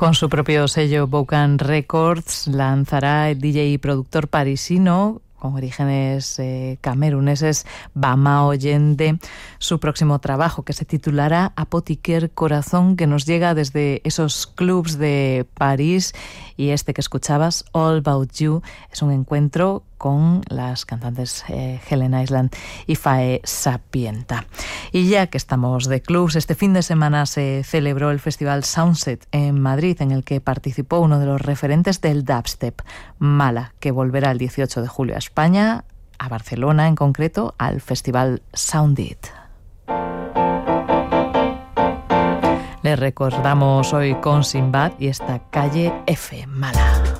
Con su propio sello Boucan Records lanzará el DJ y productor parisino con orígenes cameruneses Bamao Yende su próximo trabajo, que se titulará Apotiker Corazón, que nos llega desde esos clubs de París, y este que escuchabas, All About You, es un encuentro con las cantantes Helen Island y Fae Sapienta. Y ya que estamos de clubs, este fin de semana se celebró el festival Soundset en Madrid, en el que participó uno de los referentes del dubstep, Mala, que volverá el 18 de julio a España, a Barcelona en concreto, al festival Sound It. Les recordamos hoy con Sinbad y esta Calle F, Mala.